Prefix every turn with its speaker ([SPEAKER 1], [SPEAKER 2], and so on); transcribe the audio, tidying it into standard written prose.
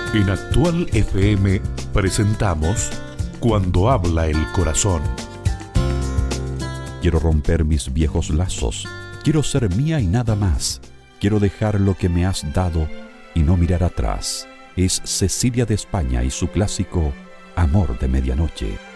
[SPEAKER 1] En Actual FM presentamos Cuando habla el corazón.
[SPEAKER 2] Quiero romper mis viejos lazos. Quiero ser mía y nada más. Quiero dejar lo que me has dado y no mirar atrás. Es Cecilia de España y su clásico Amor de Medianoche.